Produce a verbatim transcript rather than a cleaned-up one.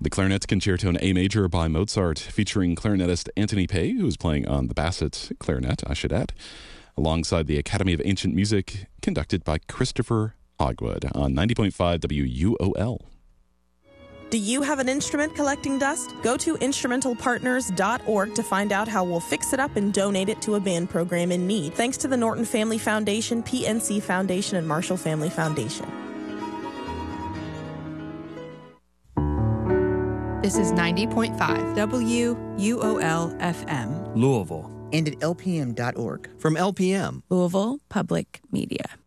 The Clarinet Concerto in A Major by Mozart, featuring clarinetist Anthony Pei, who is playing on the Bassett clarinet, I should add, alongside the Academy of Ancient Music, conducted by Christopher Hogwood on ninety point five W U O L. Do you have an instrument collecting dust? Go to instrumental partners dot org to find out how we'll fix it up and donate it to a band program in need. Thanks to the Norton Family Foundation, P N C Foundation, and Marshall Family Foundation. This is ninety point five W U O L F M. Louisville. And at L P M dot org. From L P M. Louisville Public Media.